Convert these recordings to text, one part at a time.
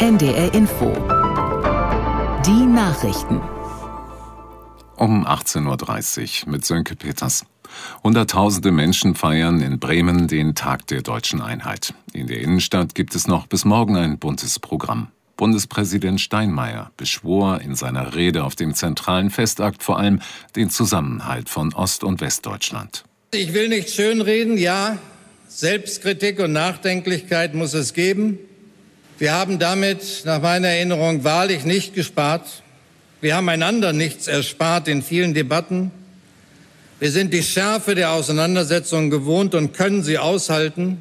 NDR Info. Die Nachrichten. Um 18.30 Uhr mit Sönke Peters. Hunderttausende Menschen feiern in Bremen den Tag der Deutschen Einheit. In der Innenstadt gibt es noch bis morgen ein buntes Programm. Bundespräsident Steinmeier beschwor in seiner Rede auf dem zentralen Festakt vor allem den Zusammenhalt von Ost- und Westdeutschland. Ich will nicht schönreden, ja, Selbstkritik und Nachdenklichkeit muss es geben. Wir haben damit, nach meiner Erinnerung, wahrlich nicht gespart. Wir haben einander nichts erspart in vielen Debatten. Wir sind die Schärfe der Auseinandersetzung gewohnt und können sie aushalten.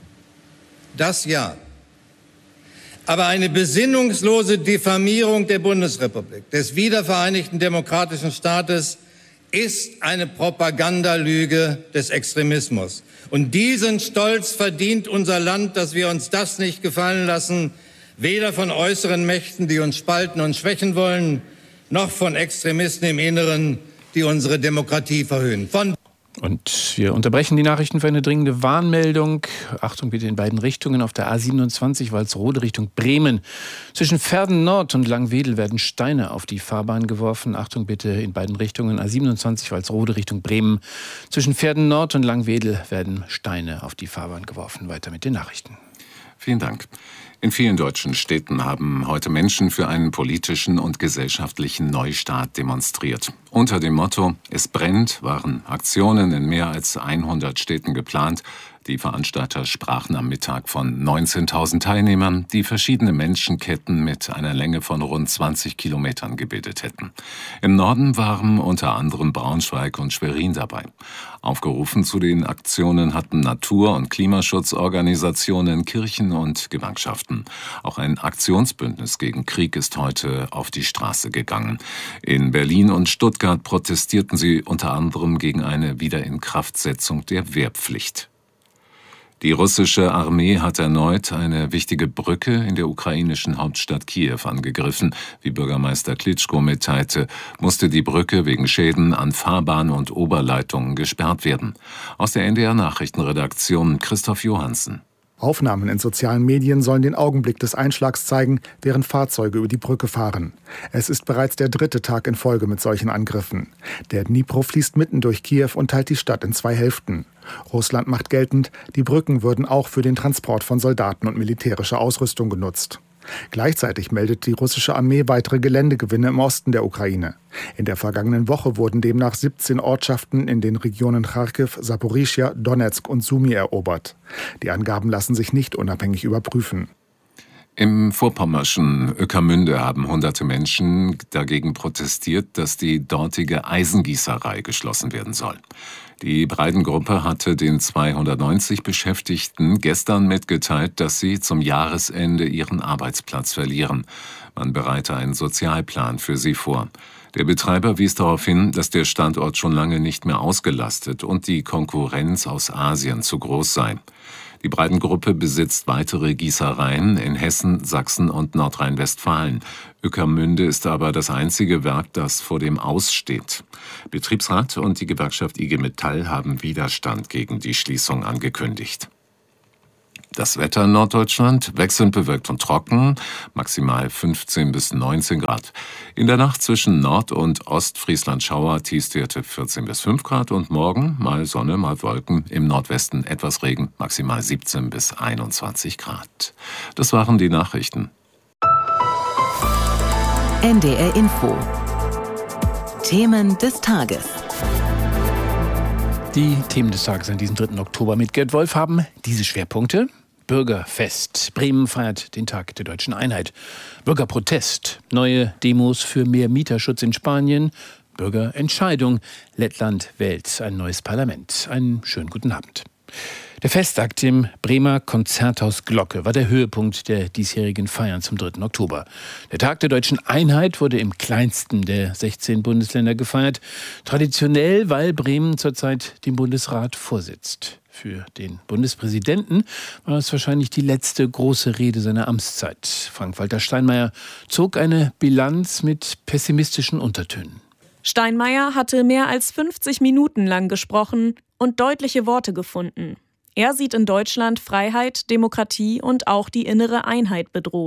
Das ja. Aber eine besinnungslose Diffamierung der Bundesrepublik, des wiedervereinigten demokratischen Staates, ist eine Propagandalüge des Extremismus. Und diesen Stolz verdient unser Land, dass wir uns das nicht gefallen lassen, weder von äußeren Mächten, die uns spalten und schwächen wollen, noch von Extremisten im Inneren, die unsere Demokratie verhöhnen. Und wir unterbrechen die Nachrichten für eine dringende Warnmeldung. Achtung bitte in beiden Richtungen. Auf der A27 Walsrode Richtung Bremen. Zwischen Verden Nord und Langwedel werden Steine auf die Fahrbahn geworfen. Achtung bitte in beiden Richtungen. A27 Walsrode Richtung Bremen. Zwischen Verden Nord und Langwedel werden Steine auf die Fahrbahn geworfen. Weiter mit den Nachrichten. Vielen Dank. In vielen deutschen Städten haben heute Menschen für einen politischen und gesellschaftlichen Neustart demonstriert. Unter dem Motto "Es brennt" waren Aktionen in mehr als 100 Städten geplant. Die Veranstalter sprachen am Mittag von 19.000 Teilnehmern, die verschiedene Menschenketten mit einer Länge von rund 20 Kilometern gebildet hätten. Im Norden waren unter anderem Braunschweig und Schwerin dabei. Aufgerufen zu den Aktionen hatten Natur- und Klimaschutzorganisationen, Kirchen und Gewerkschaften. Auch ein Aktionsbündnis gegen Krieg ist heute auf die Straße gegangen. In Berlin und Stuttgart protestierten sie unter anderem gegen eine Wiederinkraftsetzung der Wehrpflicht. Die russische Armee hat erneut eine wichtige Brücke in der ukrainischen Hauptstadt Kiew angegriffen. Wie Bürgermeister Klitschko mitteilte, musste die Brücke wegen Schäden an Fahrbahn und Oberleitungen gesperrt werden. Aus der NDR-Nachrichtenredaktion Christoph Johansen. Aufnahmen in sozialen Medien sollen den Augenblick des Einschlags zeigen, während Fahrzeuge über die Brücke fahren. Es ist bereits der 3. Tag in Folge mit solchen Angriffen. Der Dnipro fließt mitten durch Kiew und teilt die Stadt in 2 Hälften. Russland macht geltend, die Brücken würden auch für den Transport von Soldaten und militärischer Ausrüstung genutzt. Gleichzeitig meldet die russische Armee weitere Geländegewinne im Osten der Ukraine. In der vergangenen Woche wurden demnach 17 Ortschaften in den Regionen Charkiw, Saporischschja, Donezk und Sumy erobert. Die Angaben lassen sich nicht unabhängig überprüfen. Im vorpommerschen Ueckermünde haben hunderte Menschen dagegen protestiert, dass die dortige Eisengießerei geschlossen werden soll. Die Breidengruppe hatte den 290 Beschäftigten gestern mitgeteilt, dass sie zum Jahresende ihren Arbeitsplatz verlieren. Man bereite einen Sozialplan für sie vor. Der Betreiber wies darauf hin, dass der Standort schon lange nicht mehr ausgelastet und die Konkurrenz aus Asien zu groß sei. Die Breidengruppe besitzt weitere Gießereien in Hessen, Sachsen und Nordrhein-Westfalen. Ueckermünde ist aber das einzige Werk, das vor dem Aus steht. Betriebsrat und die Gewerkschaft IG Metall haben Widerstand gegen die Schließung angekündigt. Das Wetter in Norddeutschland wechselnd bewölkt und trocken, maximal 15 bis 19 Grad. In der Nacht zwischen Nord- und Ostfriesland Schauer, Tiefstwerte 14 bis 5 Grad und morgen mal Sonne, mal Wolken, im Nordwesten etwas Regen, maximal 17 bis 21 Grad. Das waren die Nachrichten. NDR Info. Themen des Tages. Die Themen des Tages an diesem 3. Oktober mit Gerd Wolf haben diese Schwerpunkte. Bürgerfest. Bremen feiert den Tag der Deutschen Einheit. Bürgerprotest. Neue Demos für mehr Mieterschutz in Spanien. Bürgerentscheidung. Lettland wählt ein neues Parlament. Einen schönen guten Abend. Der Festakt im Bremer Konzerthaus Glocke war der Höhepunkt der diesjährigen Feiern zum 3. Oktober. Der Tag der Deutschen Einheit wurde im kleinsten der 16 Bundesländer gefeiert. Traditionell, weil Bremen zurzeit dem Bundesrat vorsitzt. Für den Bundespräsidenten war es wahrscheinlich die letzte große Rede seiner Amtszeit. Frank-Walter Steinmeier zog eine Bilanz mit pessimistischen Untertönen. Steinmeier hatte mehr als 50 Minuten lang gesprochen und deutliche Worte gefunden. Er sieht in Deutschland Freiheit, Demokratie und auch die innere Einheit bedroht.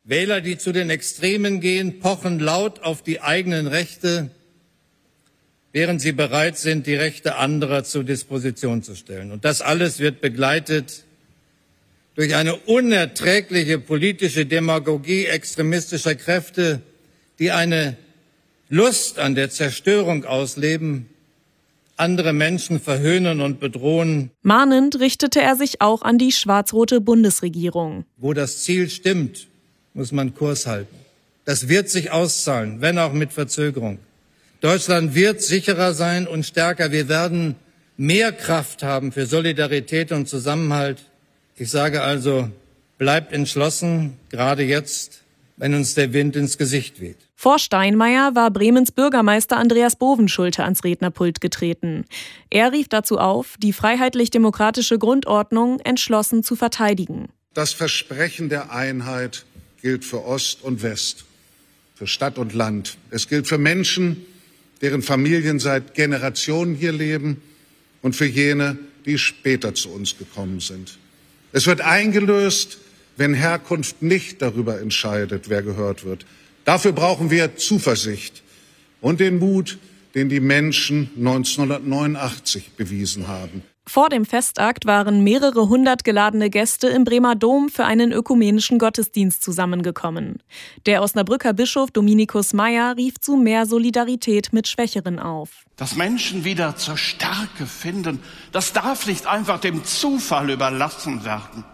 Wähler, die zu den Extremen gehen, pochen laut auf die eigenen Rechte, während sie bereit sind, die Rechte anderer zur Disposition zu stellen. Und das alles wird begleitet durch eine unerträgliche politische Demagogie extremistischer Kräfte, die eine Lust an der Zerstörung ausleben, andere Menschen verhöhnen und bedrohen. Mahnend richtete er sich auch an die schwarz-rote Bundesregierung. Wo das Ziel stimmt, muss man Kurs halten. Das wird sich auszahlen, wenn auch mit Verzögerung. Deutschland wird sicherer sein und stärker. Wir werden mehr Kraft haben für Solidarität und Zusammenhalt. Ich sage also, bleibt entschlossen, gerade jetzt, wenn uns der Wind ins Gesicht weht. Vor Steinmeier war Bremens Bürgermeister Andreas Bovenschulte ans Rednerpult getreten. Er rief dazu auf, die freiheitlich-demokratische Grundordnung entschlossen zu verteidigen. Das Versprechen der Einheit gilt für Ost und West, für Stadt und Land. Es gilt für Menschen, deren Familien seit Generationen hier leben, und für jene, die später zu uns gekommen sind. Es wird eingelöst, wenn Herkunft nicht darüber entscheidet, wer gehört wird. Dafür brauchen wir Zuversicht und den Mut, den die Menschen 1989 bewiesen haben. Vor dem Festakt waren mehrere hundert geladene Gäste im Bremer Dom für einen ökumenischen Gottesdienst zusammengekommen. Der Osnabrücker Bischof Dominikus Meyer rief zu mehr Solidarität mit Schwächeren auf. Dass Menschen wieder zur Stärke finden, das darf nicht einfach dem Zufall überlassen werden.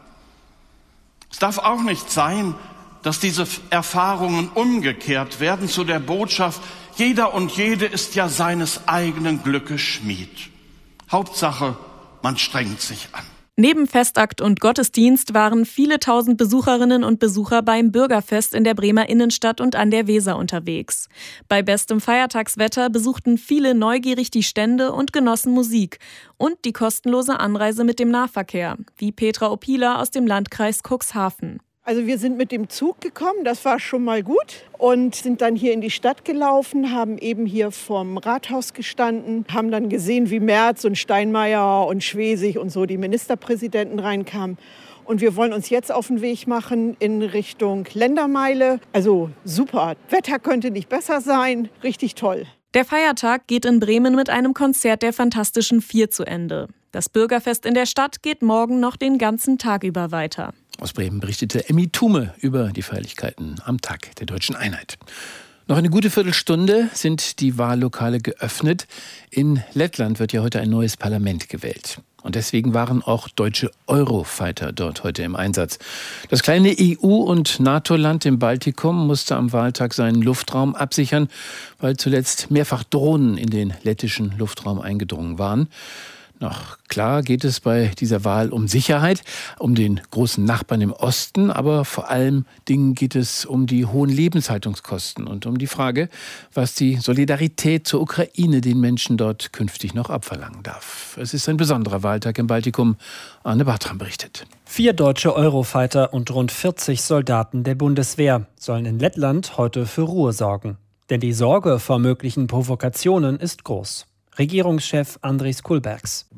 Es darf auch nicht sein, dass diese Erfahrungen umgekehrt werden zu der Botschaft, jeder und jede ist ja seines eigenen Glückes Schmied. Hauptsache, man strengt sich an. Neben Festakt und Gottesdienst waren viele tausend Besucherinnen und Besucher beim Bürgerfest in der Bremer Innenstadt und an der Weser unterwegs. Bei bestem Feiertagswetter besuchten viele neugierig die Stände und genossen Musik und die kostenlose Anreise mit dem Nahverkehr, wie Petra Opieler aus dem Landkreis Cuxhaven. Also wir sind mit dem Zug gekommen, das war schon mal gut, und sind dann hier in die Stadt gelaufen, haben eben hier vorm Rathaus gestanden, haben dann gesehen, wie Merz und Steinmeier und Schwesig und so die Ministerpräsidenten reinkamen. Und wir wollen uns jetzt auf den Weg machen in Richtung Ländermeile. Also super, Wetter könnte nicht besser sein, richtig toll. Der Feiertag geht in Bremen mit einem Konzert der Fantastischen Vier zu Ende. Das Bürgerfest in der Stadt geht morgen noch den ganzen Tag über weiter. Aus Bremen berichtete Emmy Thume über die Feierlichkeiten am Tag der Deutschen Einheit. Noch eine gute Viertelstunde sind die Wahllokale geöffnet. In Lettland wird ja heute ein neues Parlament gewählt. Und deswegen waren auch deutsche Eurofighter dort heute im Einsatz. Das kleine EU- und NATO-Land im Baltikum musste am Wahltag seinen Luftraum absichern, weil zuletzt mehrfach Drohnen in den lettischen Luftraum eingedrungen waren. Noch klar geht es bei dieser Wahl um Sicherheit, um den großen Nachbarn im Osten, aber vor allem Dingen geht es um die hohen Lebenshaltungskosten und um die Frage, was die Solidarität zur Ukraine den Menschen dort künftig noch abverlangen darf. Es ist ein besonderer Wahltag im Baltikum. Arne Bartram berichtet. 4 deutsche Eurofighter und rund 40 Soldaten der Bundeswehr sollen in Lettland heute für Ruhe sorgen. Denn die Sorge vor möglichen Provokationen ist groß. Regierungschef Andris Kulbergs.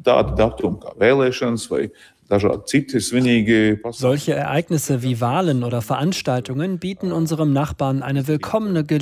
Solche Ereignisse wie Wahlen oder Veranstaltungen bieten unserem Nachbarn eine willkommene